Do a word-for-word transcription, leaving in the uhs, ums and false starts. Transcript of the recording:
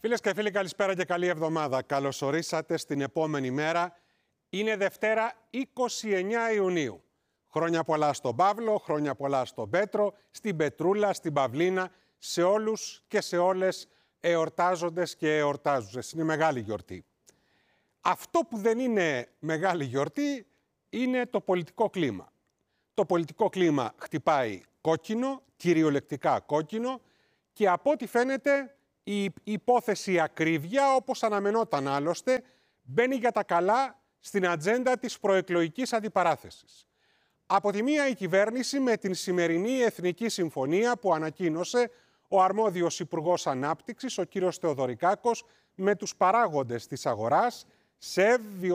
Φίλες και φίλοι, καλησπέρα και καλή εβδομάδα. Καλώς ορίσατε στην επόμενη μέρα. Είναι Δευτέρα είκοσι εννέα Ιουνίου. Χρόνια πολλά στον Παύλο, χρόνια πολλά στον Πέτρο, στην Πετρούλα, στην Παυλίνα, σε όλους και σε όλες εορτάζοντες και εορτάζουσες. Είναι μεγάλη γιορτή. Αυτό που δεν είναι μεγάλη γιορτή είναι το πολιτικό κλίμα. Το πολιτικό κλίμα χτυπάει κόκκινο, κυριολεκτικά κόκκινο, και από ό,τι φαίνεται η υπόθεση ακρίβεια, όπως αναμενόταν άλλωστε, μπαίνει για τα καλά στην ατζέντα της προεκλογικής αντιπαράθεσης. Από τη μία η κυβέρνηση με την σημερινή Εθνική Συμφωνία που ανακοίνωσε ο αρμόδιος Υπουργός Ανάπτυξης, ο κύριος Θεοδωρικάκος, με τους παράγοντες της αγοράς, ΣΕΒ,